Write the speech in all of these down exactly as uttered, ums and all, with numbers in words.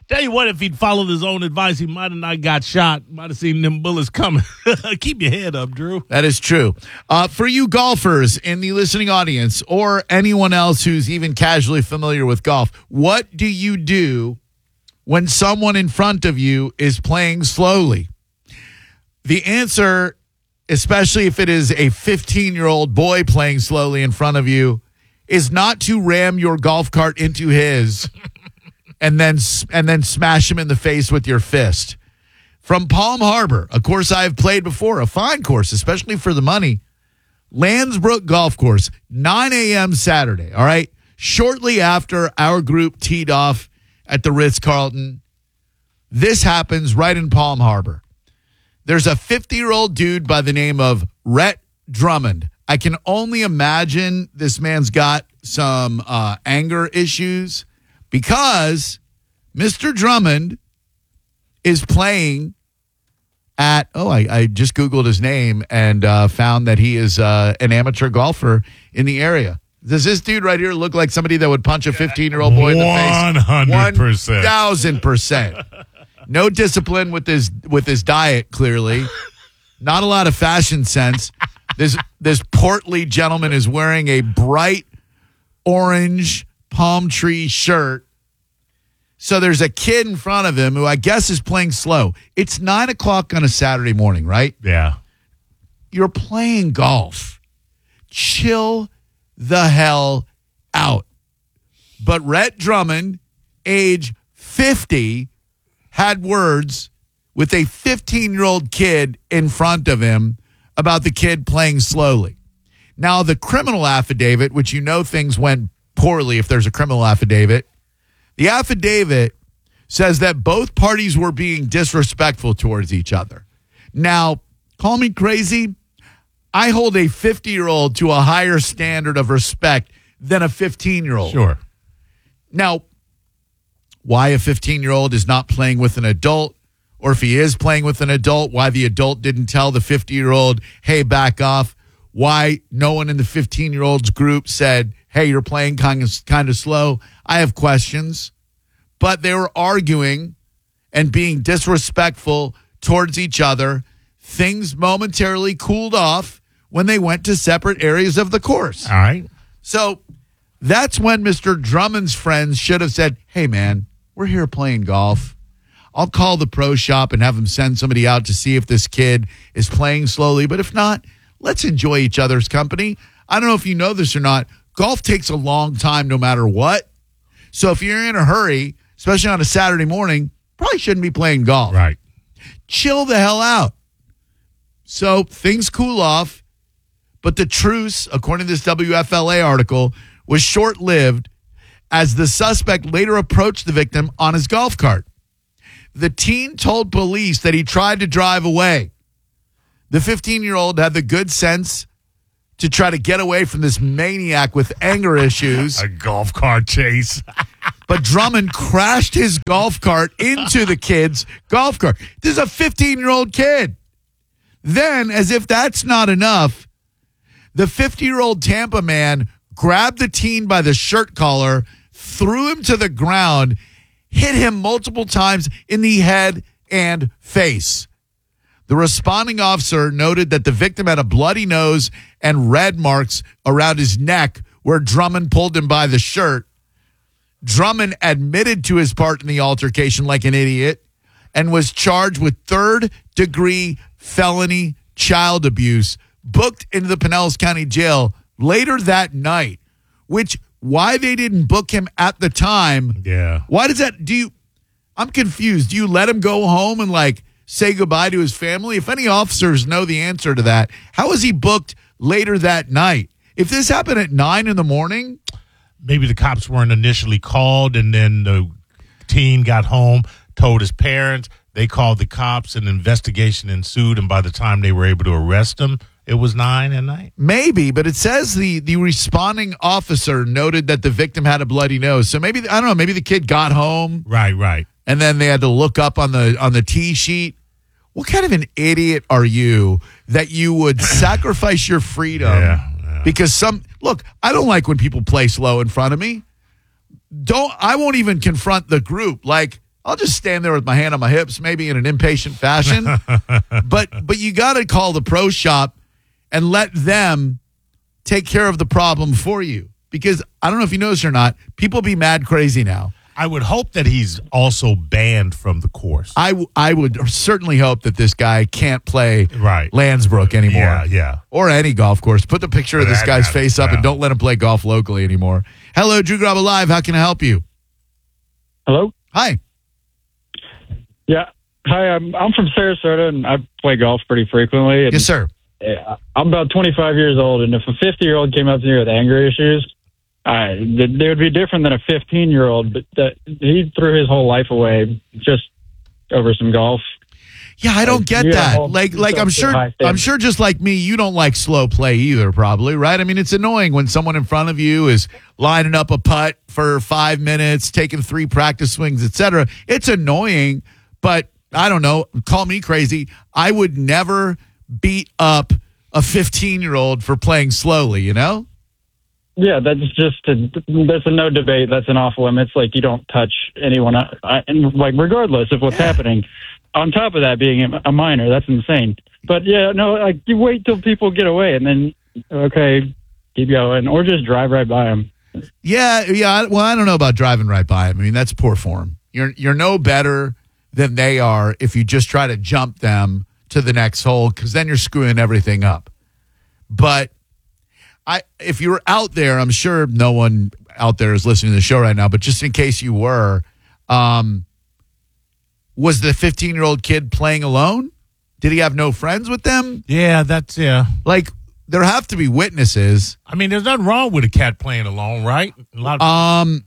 Tell you what, if he'd followed his own advice, he might have not got shot. Might have seen them bullets coming. Keep your head up, Drew. That is true. Uh, for you golfers in the listening audience or anyone else who's even casually familiar with golf, what do you do when someone in front of you is playing slowly? The answer, especially if it is a fifteen-year-old boy playing slowly in front of you, is not to ram your golf cart into his and then and then smash him in the face with your fist. From Palm Harbor, a course I have played before, a fine course, especially for the money, Landsbrook Golf Course, nine a.m. Saturday, all right? Shortly after our group teed off at the Ritz-Carlton, this happens right in Palm Harbor. There's a fifty-year-old dude by the name of Rhett Drummond. I can only imagine this man's got some uh, anger issues because Mister Drummond is playing at, oh, I, I just Googled his name and uh, found that he is uh, an amateur golfer in the area. Does this dude right here look like somebody that would punch a fifteen-year-old boy in the face? one hundred percent. one thousand percent. No discipline with his with his diet, clearly. Not a lot of fashion sense. This this portly gentleman is wearing a bright orange palm tree shirt. So there's a kid in front of him who I guess is playing slow. It's nine o'clock on a Saturday morning, right? Yeah. You're playing golf. Chill the hell out. But Rhett Drummond, age fifty, had words with a fifteen-year-old kid in front of him about the kid playing slowly. Now, the criminal affidavit, which you know things went poorly if there's a criminal affidavit, the affidavit says that both parties were being disrespectful towards each other. Now, call me crazy. I hold a fifty-year-old to a higher standard of respect than a fifteen-year-old. Sure. Now, why a fifteen-year-old is not playing with an adult, or if he is playing with an adult, why the adult didn't tell the fifty-year-old, hey, back off, why no one in the fifteen-year-old's group said, hey, you're playing kind of, kind of slow, I have questions. But they were arguing and being disrespectful towards each other. Things momentarily cooled off when they went to separate areas of the course. All right. So that's when Mister Drummond's friends should have said, hey, man, we're here playing golf. I'll call the pro shop and have them send somebody out to see if this kid is playing slowly. But if not, let's enjoy each other's company. I don't know if you know this or not. Golf takes a long time no matter what. So if you're in a hurry, especially on a Saturday morning, probably shouldn't be playing golf. Right. Chill the hell out. So things cool off. But the truce, according to this W F L A article, was short-lived as the suspect later approached the victim on his golf cart. The teen told police that he tried to drive away. The fifteen-year-old had the good sense to try to get away from this maniac with anger issues. A golf cart chase. But Drummond crashed his golf cart into the kid's golf cart. This is a fifteen-year-old kid. Then, as if that's not enough, the fifty-year-old Tampa man grabbed the teen by the shirt collar, threw him to the ground, hit him multiple times in the head and face. The responding officer noted that the victim had a bloody nose and red marks around his neck where Drummond pulled him by the shirt. Drummond admitted to his part in the altercation like an idiot and was charged with third-degree felony child abuse, booked into the Pinellas County Jail later that night, which why they didn't book him at the time. Yeah. Why does that, do you, I'm confused. Do you let him go home and like say goodbye to his family? If any officers know the answer to that, how was he booked later that night? If this happened at nine in the morning. Maybe the cops weren't initially called and then the teen got home, told his parents, they called the cops, an investigation ensued, and by the time they were able to arrest him, it was nine at night? Maybe, but it says the, the responding officer noted that the victim had a bloody nose. So maybe, I don't know, maybe the kid got home. Right, right. And then they had to look up on the on the tee sheet. What kind of an idiot are you that you would sacrifice your freedom? Yeah, yeah. Because some, look, I don't like when people play slow in front of me. Don't, I won't even confront the group. Like, I'll just stand there with my hand on my hips, maybe in an impatient fashion. but but you got to call the pro shop and let them take care of the problem for you. Because I don't know if you noticed or not, people be mad crazy now. I would hope that he's also banned from the course. I, w- I would certainly hope that this guy can't play right. Landsbrook anymore. Yeah, yeah. Or any golf course. Put the picture For of this that guy's matter, face up yeah. and don't let him play golf locally anymore. Hello, Drew Graba Live. How can I help you? Hello? Hi. Yeah. Hi, I'm I'm from Sarasota, and I play golf pretty frequently. And Yes, sir. I'm about twenty-five years old, and if a fifty-year-old came up to me with anger issues, I, they would be different than a fifteen-year-old, but that, he threw his whole life away just over some golf. Yeah, I don't Like, get you that. hold Like, like I'm yourself to sure, high I'm standards. sure, just like me, you don't like slow play either, probably, right? I mean, it's annoying when someone in front of you is lining up a putt for five minutes, taking three practice swings, et cetera. It's annoying, but I don't know. Call me crazy. I would never beat up a fifteen-year-old for playing slowly. You know? Yeah, that's just a, that's a no debate. That's an off limits. Like, you don't touch anyone, I, and like regardless of what's Yeah. happening. On top of that, being a minor, that's insane. But yeah, no, like you wait till people get away, and then okay, keep going, or just drive right by them. Yeah, yeah. I- Well, I don't know about driving right by him. I mean, that's poor form. You're you're no better than they are if you just try to jump them to the next hole, because then you're screwing everything up. But I, if you were out there, I'm sure no one out there is listening to the show right now. But just in case you were, um, was the fifteen-year-old kid playing alone? Did he have no friends with them? Yeah, that's, yeah. Like, there have to be witnesses. I mean, there's nothing wrong with a cat playing alone, right? A lot of Um,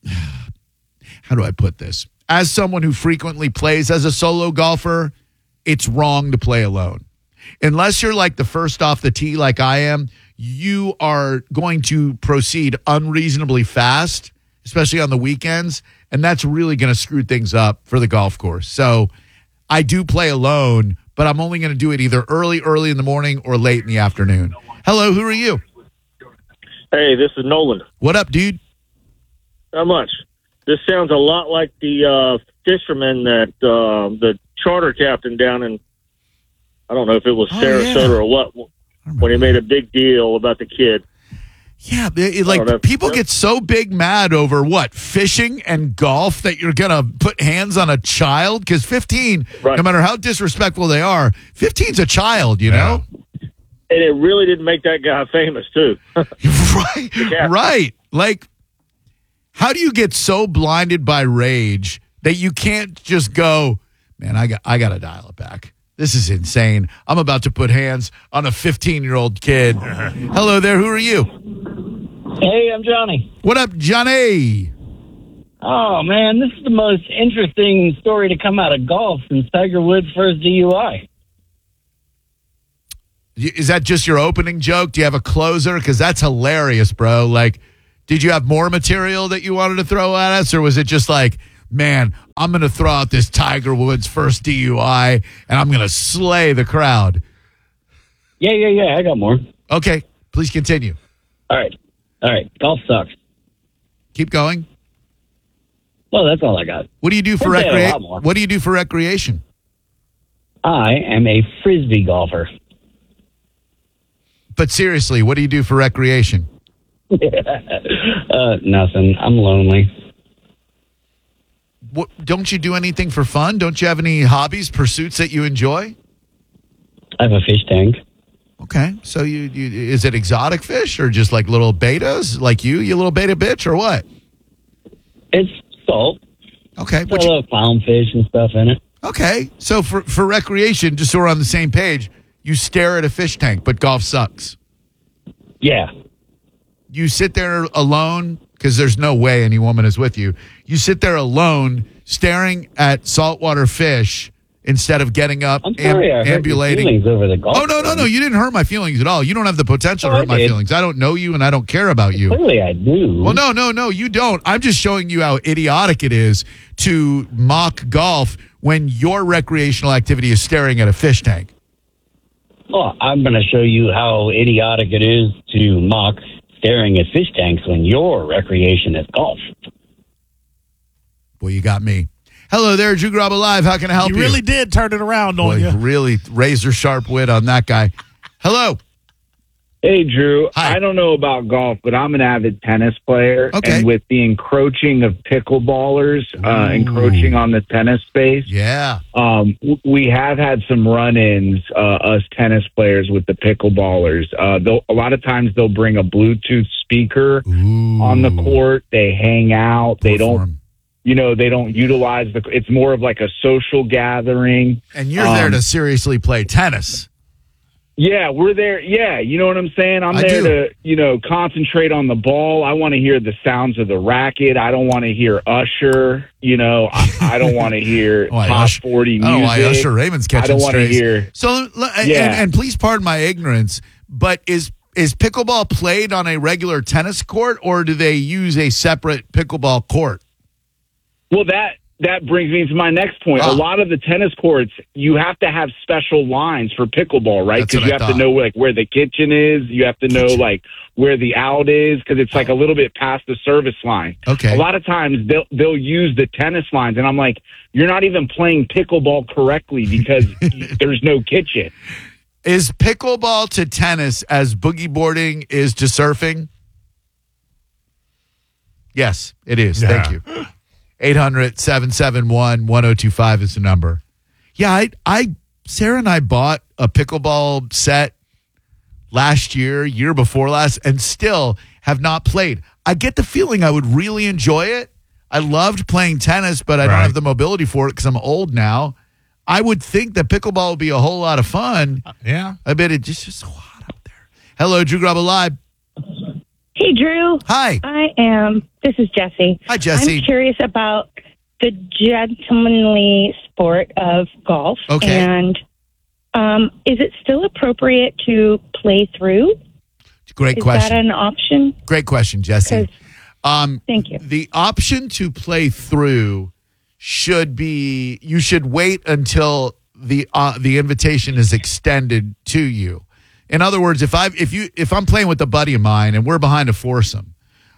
how do I put this? As someone who frequently plays as a solo golfer, it's wrong to play alone. Unless you're like the first off the tee like I am, you are going to proceed unreasonably fast, especially on the weekends, and that's really going to screw things up for the golf course. So I do play alone, but I'm only going to do it either early, early in the morning or late in the afternoon. Hello, who are you? Hey, this is Nolan. What up, dude? Not much. This sounds a lot like the uh, fisherman that uh, the charter captain down in, I don't know if it was Oh, Sarasota yeah. or what, when he made a big deal about the kid. Yeah, it, it, like Oh, that's- people yep. get so big mad over what, fishing and golf, that you're gonna put hands on a child. Because fifteen, Right. no matter how disrespectful they are, fifteen's a child. You know, And it really didn't make that guy famous, too. right? Yeah. Right. Like, how do you get so blinded by rage that you can't just go, man? I got, I got to dial it back. This is insane. I'm about to put hands on a fifteen-year-old kid. Hello there. Who are you? Hey, I'm Johnny. What up, Johnny? Oh, man, this is the most interesting story to come out of golf since Tiger Woods' first D U I. Is that just your opening joke? Do you have a closer? Because that's hilarious, bro. Like, did you have more material that you wanted to throw at us? Or was it just like, man, I'm going to throw out this Tiger Woods first D U I and I'm going to slay the crowd? Yeah, yeah, yeah, I got more. Okay, please continue. All right. All right, golf sucks. Keep going. Well, that's all I got. What do you do for I'd say a lot recreation? more. What do you do for recreation? I am a Frisbee golfer. But seriously, what do you do for recreation? uh, nothing. I'm lonely. What, don't you do anything for fun? Don't you have any hobbies, pursuits that you enjoy? I have a fish tank. Okay, so you, you is it exotic fish or just like little betas like you, you little beta bitch, or what? It's salt. Okay, Got but a you- little clownfish and stuff in it. okay. So for for recreation, just so we're on the same page, you stare at a fish tank, but golf sucks. Yeah. You sit there alone because there's no way any woman is with you. You sit there alone, staring at saltwater fish instead of getting up I'm and sorry I hurt your ambulating. feelings over the golf. Oh no, no, no! You didn't hurt my feelings at all. You don't have the potential Oh, to I hurt my did. feelings. I don't know you, and I don't care about you. Clearly I do. Well, no, no, no, you don't. I'm just showing you how idiotic it is to mock golf when your recreational activity is staring at a fish tank. Well, I'm going to show you how idiotic it is to mock staring at fish tanks when your recreation is golf. Well, you got me. Hello there, Drew Garabo Live. How can I help You you? really did turn it around on Boy, you. really razor sharp wit on that guy. Hello. Hey, Drew. Hi. I don't know about golf, but I'm an avid tennis player. Okay. And with the encroaching of pickleballers, uh, encroaching on the tennis space, Yeah. um, w- we have had some run-ins, uh, us tennis players with the pickleballers. Uh, they'll, a lot of times they'll bring a Bluetooth speaker Ooh. on the court. They hang out. They don't, Perform. you know, they don't utilize the. It's more of like a social gathering. And you're there Um, to seriously play tennis. Yeah, we're there. Yeah, you know what I'm saying? I'm I there do. to, you know, concentrate on the ball. I want to hear the sounds of the racket. I don't want to hear Usher. You know, I, I don't want to hear Oh, I top Usher- forty I don't know music. why Usher Raymond's catching I don't want to strays. hear. So, l- and, Yeah. and, and please pardon my ignorance, but is is pickleball played on a regular tennis court, or do they use a separate pickleball court? Well, that that brings me to my next point. Ah. A lot of the tennis courts, you have to have special lines for pickleball, right? That's Because what you I have to thought. know like where the kitchen is. You have to know Kitchen. like where the out is because it's like a little bit past the service line. Okay. A lot of times they'll they'll use the tennis lines, and I'm like, you're not even playing pickleball correctly because there's no kitchen. Is pickleball to tennis as boogie boarding is to surfing? Yes, it is. Yeah. Thank you. eight hundred, seven seven one, one oh two five is the number. Yeah, I, I, Sarah and I bought a pickleball set last year, year before last, and still have not played. I get the feeling I would really enjoy it. I loved playing tennis, but I don't Right. have the mobility for it because I'm old now. I would think that pickleball would be a whole lot of fun. Yeah. I bet it just just so hot out there. Hello, Drew Garabo Live. Hey, Drew. Hi. I am. This is Jesse. Hi, Jesse. I'm curious about the gentlemanly sport of golf. Okay. And um, is it still appropriate to play through? Great Is question. that an option? Great question, Jesse. Um, Thank you. the option to play through should be you should wait until the uh, the invitation is extended to you. In other words, if I if you if I'm playing with a buddy of mine and we're behind a foursome,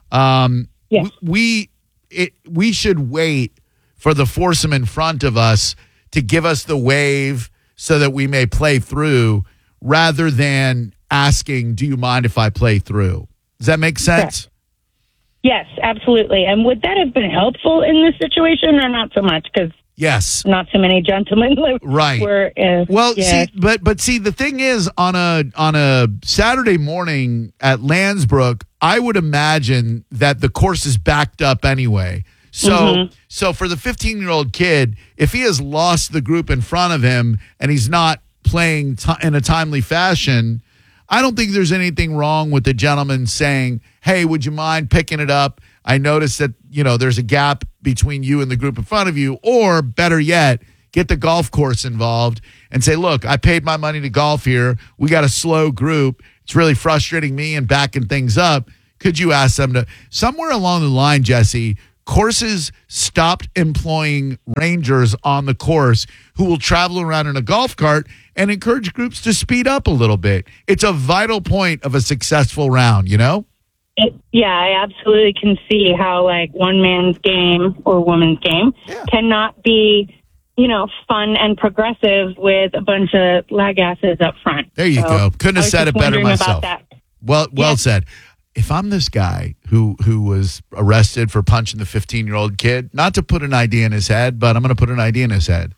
um, Yes. we it, we should wait for the foursome in front of us to give us the wave so that we may play through, rather than asking, "Do you mind if I play through?" Does that make sense? Yes, absolutely. And would that have been helpful in this situation or not so much? Because Yes. not so many gentlemen Right. were. Uh, Well, yeah. see, but but see, the thing is, on a on a Saturday morning at Landsbrook, I would imagine that the course is backed up anyway. So Mhm. so for the fifteen year old kid, if he has lost the group in front of him and he's not playing t- in a timely fashion, I don't think there's anything wrong with the gentleman saying, "Hey, would you mind picking it up? I noticed that, you know, there's a gap between you and the group in front of you." Or better yet, get the golf course involved and say, "Look, I paid my money to golf here. We got a slow group. It's really frustrating me and backing things up. Could you ask them to?" Somewhere along the line, Jesse, courses stopped employing rangers on the course who will travel around in a golf cart and encourage groups to speed up a little bit. It's a vital point of a successful round, you know? It, yeah, I absolutely can see how like one man's game or woman's game Yeah. cannot be, you know, fun and progressive with a bunch of lagasses up front. There you So, go. Couldn't I have was said just it better wondering myself. About that. Well, well Yeah. said. If I'm this guy who who was arrested for punching the fifteen-year-old kid, not to put an idea in his head, but I'm going to put an idea in his head,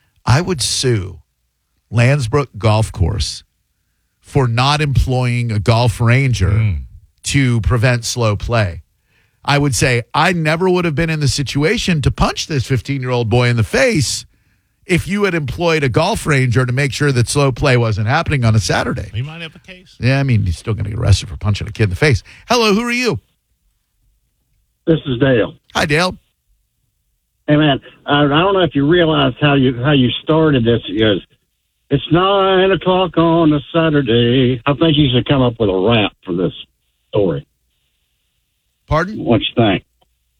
I would sue Landsbrook Golf Course for not employing a golf ranger to prevent slow play. I would say I never would have been in the situation to punch this fifteen-year-old boy in the face if you had employed a golf ranger to make sure that slow play wasn't happening on a Saturday. You might have a case. Yeah, I mean, he's still going to get arrested for punching a kid in the face. Hello, who are you? This is Dale. Hi, Dale. Hey man, I, I don't know if you realize how you how you started this. Because it's nine o'clock on a Saturday. I think you should come up with a rap for this story. Pardon? What you think?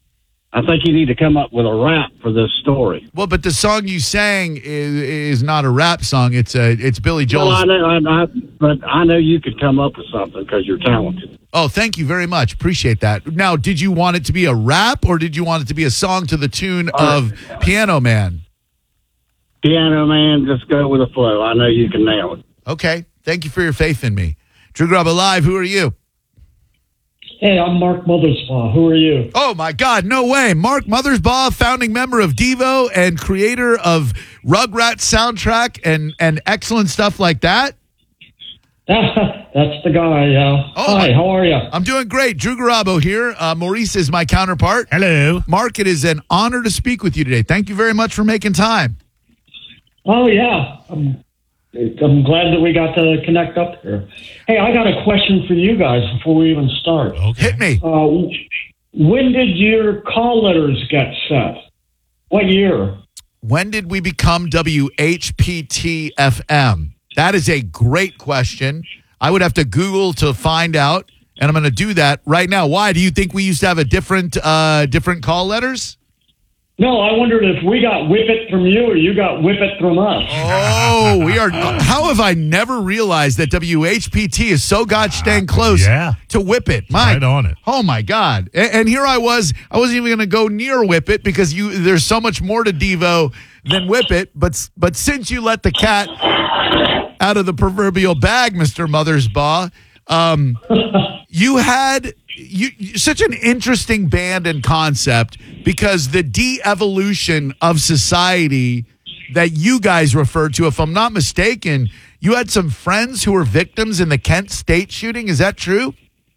I think you need to come up with a rap for this story. Well, but the song you sang is, is not a rap song. It's a it's Billy Joel's. Well, I know, I, I, but I know you could come up with something because you're talented. Oh, thank you very much. Appreciate that. Now, did you want it to be a rap or did you want it to be a song to the tune of Piano Man? Piano Man, just go with the flow. I know you can nail it. Okay. Thank you for your faith in me. Drew Garabo Live, who are you? Hey, I'm Mark Mothersbaugh. Who are you? Oh, my God. No way. Mark Mothersbaugh, founding member of Devo and creator of Rugrats soundtrack and, and excellent stuff like that. That's the guy, yeah. Oh, Hi, how are you? I'm doing great. Drew Garabo here. Uh, Maurice is my counterpart. Hello. Mark, it is an honor to speak with you today. Thank you very much for making time. Oh, yeah. I'm, I'm glad that we got to connect up here. Hey, I got a question for you guys before we even start. Okay. Hit me. Uh, when did your call letters get set? What year? When did we become W H P T F M? That is a great question. I would have to Google to find out, and I'm going to do that right now. Why? Do you think we used to have a different uh, different call letters? No, I wondered if we got whip it from you or you got whip it from us. Oh, we are. How have I never realized that W H P T is so gosh dang close Yeah. to Whip It? My, Right on it. Oh my God! And, and here I was. I wasn't even going to go near Whip It because you. There's so much more to Devo than Whip It. But but since you let the cat out of the proverbial bag, Mister Mothersbaugh, um, you had you such an interesting band and concept because the de-evolution of society that you guys referred to, if I'm not mistaken, you had some friends who were victims in the Kent State shooting. Is that true?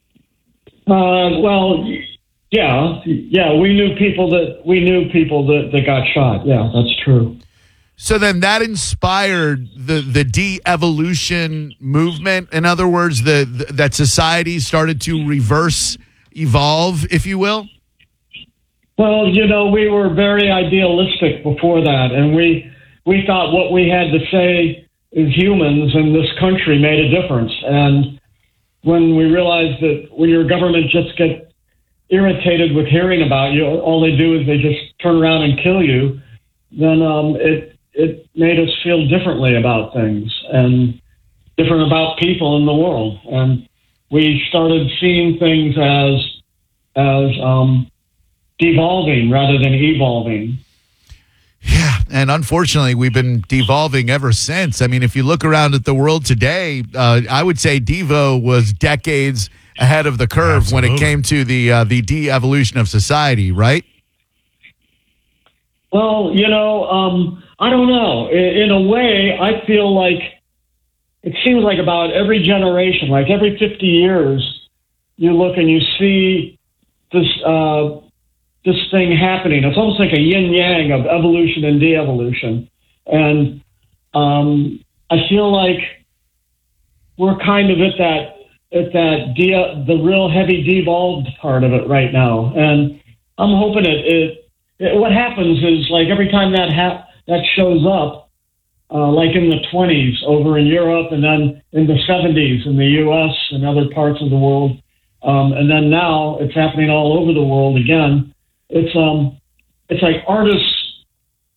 Uh, well, yeah, yeah. We knew people that we knew people that, that got shot. Yeah, that's true. So then that inspired the the de-evolution movement. In other words, the, the that society started to reverse evolve, if you will. Well, you know, we were very idealistic before that, and we we thought what we had to say as humans in this country made a difference. And when we realized that when your government just get irritated with hearing about you, all they do is they just turn around and kill you, then um, it it made us feel differently about things and different about people in the world. And we started seeing things as as um, devolving rather than evolving. Yeah, and unfortunately, we've been devolving ever since. I mean, if you look around at the world today, uh, I would say Devo was decades ahead of the curve Absolutely. when it came to the uh, the de-evolution of society, right? Well, you know, um, I don't know. In, in a way, I feel like it seems like about every generation, like every fifty years, you look and you see this uh, this thing happening. It's almost like a yin-yang of evolution and de-evolution. And um, I feel like we're kind of at that at that de- the real heavy devolved part of it right now. And I'm hoping it, it, it what happens is like every time that ha- that shows up, uh, like in the twenties over in Europe and then in the seventies in the U S and other parts of the world. Um, and then now it's happening all over the world again. It's um, it's like artists